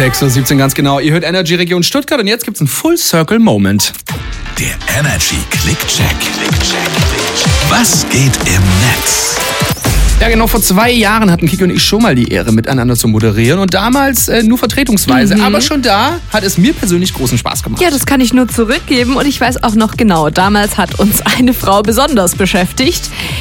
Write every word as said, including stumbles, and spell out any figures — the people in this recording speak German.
sechs Uhr siebzehn ganz genau. Ihr hört Energy Region Stuttgart und jetzt gibt's einen Full Circle Moment. Der Energy Click-Check. Was geht im Netz? Ja, genau, vor zwei Jahren hatten Kiki und ich schon mal die Ehre, miteinander zu moderieren. Und damals äh, nur vertretungsweise. Mhm. Aber schon da hat es mir persönlich großen Spaß gemacht. Ja, das kann ich nur zurückgeben. Und ich weiß auch noch genau, damals hat uns eine Frau besonders beschäftigt.